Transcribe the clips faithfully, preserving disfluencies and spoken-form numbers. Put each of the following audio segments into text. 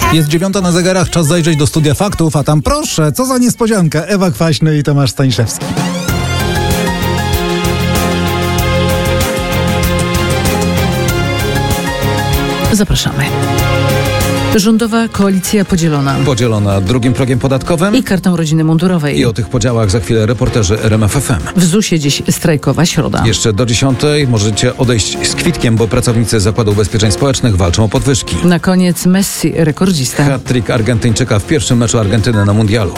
Jest dziewiąta na zegarach, czas zajrzeć do studia faktów, a tam proszę, co za niespodzianka, Ewa Kwaśny i Tomasz Staniszewski. Zapraszamy. Rządowa koalicja podzielona. Podzielona drugim progiem podatkowym I kartą rodziny mundurowej. I o tych podziałach za chwilę reporterzy R M F F M. W zusie dziś strajkowa środa. Jeszcze do dziesiątej możecie odejść z kwitkiem, bo pracownicy Zakładu Ubezpieczeń Społecznych walczą o podwyżki. Na koniec Messi, rekordzista. Hat-trick Argentyńczyka w pierwszym meczu Argentyny na mundialu.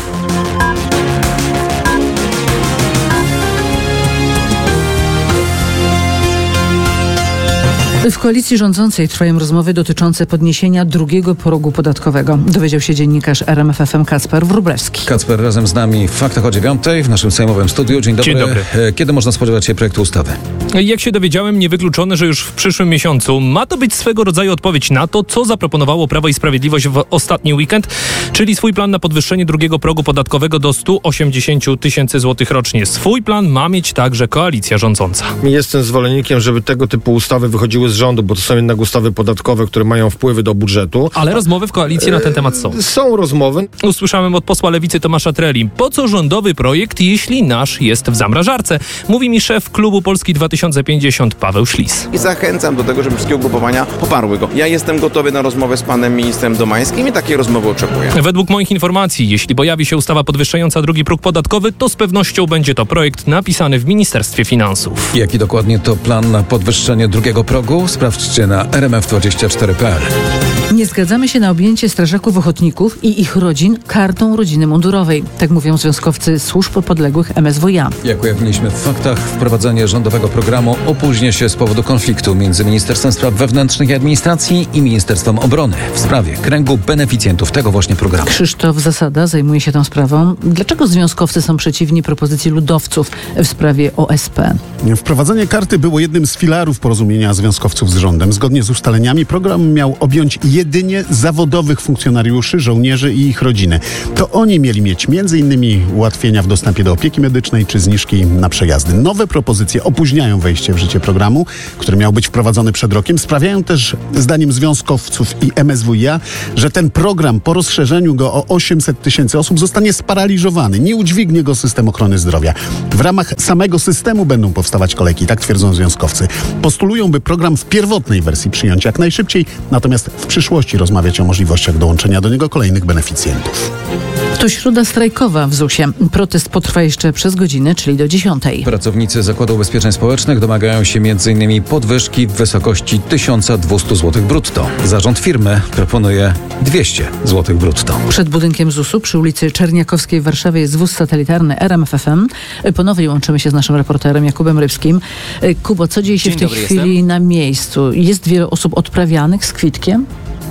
W koalicji rządzącej trwają rozmowy dotyczące podniesienia drugiego progu podatkowego. Dowiedział się dziennikarz R M F F M Kacper Wróblewski. Kacper razem z nami w Faktach o dziewiątej w naszym sejmowym studiu. Dzień dobry. Dzień dobry. Kiedy można spodziewać się projektu ustawy? Jak się dowiedziałem, niewykluczone, że już w przyszłym miesiącu. Ma to być swego rodzaju odpowiedź na to, co zaproponowało Prawo i Sprawiedliwość w ostatni weekend, czyli swój plan na podwyższenie drugiego progu podatkowego do stu osiemdziesięciu tysięcy złotych rocznie. Swój plan ma mieć także koalicja rządząca. Jestem zwolennikiem, żeby tego typu ustawy wychodziły z rządu, bo to są jednak ustawy podatkowe, które mają wpływy do budżetu. Ale rozmowy w koalicji na ten temat są. Są rozmowy. Usłyszałem od posła Lewicy Tomasza Treli. Po co rządowy projekt, jeśli nasz jest w zamrażarce? Mówi mi szef klubu Polski dwa tysiące pięćdziesiąt Paweł Ślis. I zachęcam do tego, żeby wszystkie ugrupowania poparły go. Ja jestem gotowy na rozmowę z panem ministrem Domańskim i takiej rozmowy oczekuję. Według moich informacji, jeśli pojawi się ustawa podwyższająca drugi próg podatkowy, to z pewnością będzie to projekt napisany w Ministerstwie Finansów. Jaki dokładnie to plan na podwyższenie drugiego progu? Sprawdźcie na R M F dwadzieścia cztery kropka p l. Nie zgadzamy się na objęcie strażaków ochotników i ich rodzin kartą rodziny mundurowej. Tak mówią związkowcy służb podległych M S W iA. Jak ujawniliśmy w faktach, wprowadzenie rządowego programu opóźnia się z powodu konfliktu między Ministerstwem Spraw Wewnętrznych i Administracji i Ministerstwem Obrony w sprawie kręgu beneficjentów tego właśnie programu. Krzysztof Zasada zajmuje się tą sprawą. Dlaczego związkowcy są przeciwni propozycji ludowców w sprawie O S P? Wprowadzenie karty było jednym z filarów porozumienia związkowców z rządem. Zgodnie z ustaleniami program miał objąć jedynie zawodowych funkcjonariuszy, żołnierzy i ich rodziny. To oni mieli mieć między innymi ułatwienia w dostępie do opieki medycznej czy zniżki na przejazdy. Nowe propozycje opóźniają wejście w życie programu, który miał być wprowadzony przed rokiem. Sprawiają też, zdaniem związkowców i M S W iA, że ten program po rozszerzeniu go o osiemset tysięcy osób zostanie sparaliżowany. Nie udźwignie go system ochrony zdrowia. W ramach samego systemu będą powstawać kolejki, tak twierdzą związkowcy. Postulują, by program w pierwotnej wersji przyjąć jak najszybciej, natomiast w przyszłości rozmawiać o możliwościach dołączenia do niego kolejnych beneficjentów. To środa strajkowa w zusie. Protest potrwa jeszcze przez godzinę, czyli do dziesiątej. Pracownicy Zakładu Ubezpieczeń Społecznych domagają się między innymi podwyżki w wysokości tysiąc dwieście złotych brutto. Zarząd firmy proponuje dwieście złotych brutto. Przed budynkiem zusu przy ulicy Czerniakowskiej w Warszawie jest wóz satelitarny R M F F M. Ponownie łączymy się z naszym reporterem Jakubem Rybskim. Kubo, co dzieje się Dzień w tej dobry, chwili jestem. na miejscu? Jest wiele osób odprawianych z kwitkiem?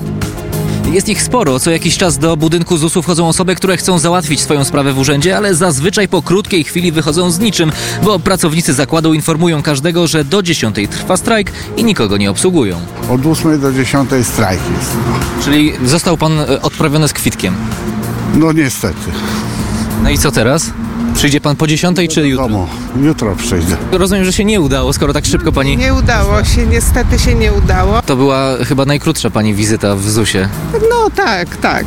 Jest ich sporo. Co jakiś czas do budynku zusu wchodzą osoby, które chcą załatwić swoją sprawę w urzędzie, ale zazwyczaj po krótkiej chwili wychodzą z niczym, bo pracownicy zakładu informują każdego, że do dziesiątej trwa strajk i nikogo nie obsługują. Od ósmej do dziesiątej strajk jest. Czyli został pan e, odprawiony z kwitkiem. No niestety. No i co teraz? Przyjdzie pan po dziesiątej czy Do jutro? domu. Jutro przyjdę. Rozumiem, że się nie udało, skoro tak szybko pani... Nie udało się, niestety się nie udało. To była chyba najkrótsza pani wizyta w zusie. No tak, tak.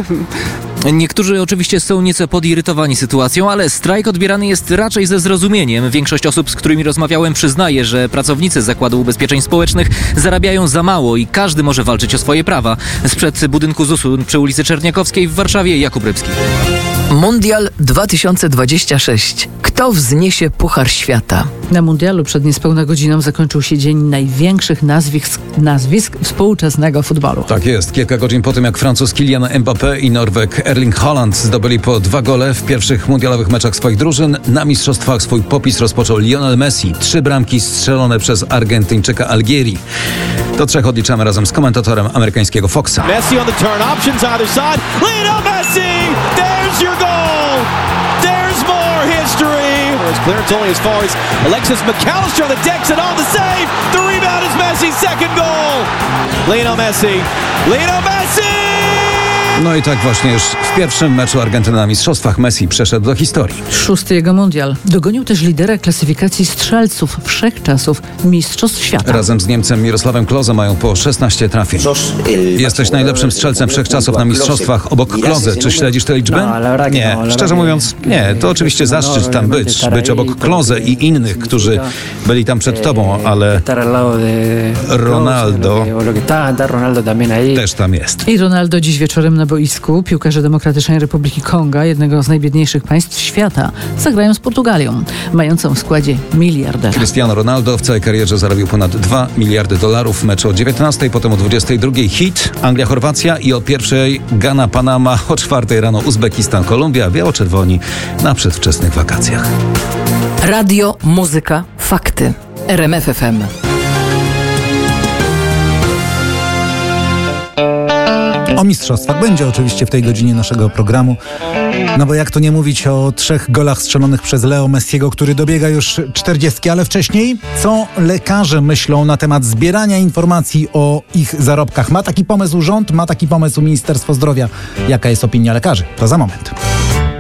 Niektórzy oczywiście są nieco podirytowani sytuacją, ale strajk odbierany jest raczej ze zrozumieniem. Większość osób, z którymi rozmawiałem, przyznaje, że pracownicy Zakładu Ubezpieczeń Społecznych zarabiają za mało i każdy może walczyć o swoje prawa. Sprzed budynku zusu przy ulicy Czerniakowskiej w Warszawie Jakub Rybski. Mundial dwa tysiące dwadzieścia sześć. Kto wzniesie Puchar Świata? Na mundialu przed niespełna godziną zakończył się dzień największych nazwisk, nazwisk współczesnego futbolu. Tak jest. Kilka godzin po tym, jak Francuz Kylian Mbappé i Norweg Erling Haaland zdobyli po dwa gole w pierwszych mundialowych meczach swoich drużyn, na mistrzostwach swój popis rozpoczął Lionel Messi. Trzy bramki strzelone przez Argentyńczyka Algieri. Do trzech odliczamy razem z komentatorem amerykańskiego Foxa. Messi on the turn, options either side. Lionel Messi! There's your goal! There's more history! It's clear, it's only as far as Alexis McAllister on the decks and on the save. The rebound is Messi's second goal. Lionel Messi. Lionel Messi! No i tak właśnie już w pierwszym meczu Argentyny na mistrzostwach Messi przeszedł do historii. Szósty jego mundial. Dogonił też lidera klasyfikacji strzelców wszechczasów Mistrzostw Świata. Razem z Niemcem Mirosławem Klose mają po szesnaście trafień. Jesteś najlepszym strzelcem wszechczasów na mistrzostwach obok Klose. Czy śledzisz te liczby? Nie. Szczerze mówiąc, nie. To oczywiście zaszczyt tam być. Być obok Klose i innych, którzy byli tam przed tobą, ale Ronaldo też tam jest. I Ronaldo dziś wieczorem na boisku. Piłkarze Demokratycznej Republiki Konga, jednego z najbiedniejszych państw świata, zagrają z Portugalią, mającą w składzie miliarder. Cristiano Ronaldo w całej karierze zarobił ponad dwa miliardy dolarów. Mecz o dziewiętnastej, potem o dwudziestej drugiej hit Anglia-Chorwacja i o pierwszej Ghana-Panama, o czwartej rano Uzbekistan-Kolumbia, biało-czerwoni na przedwczesnych wakacjach. Radio, muzyka, fakty. R M F F M. O mistrzostwach będzie oczywiście w tej godzinie naszego programu. No bo jak to nie mówić o trzech golach strzelonych przez Leo Messiego, który dobiega już czterdziestki, ale wcześniej co lekarze myślą na temat zbierania informacji o ich zarobkach? Ma taki pomysł rząd, ma taki pomysł Ministerstwo Zdrowia. Jaka jest opinia lekarzy? To za moment.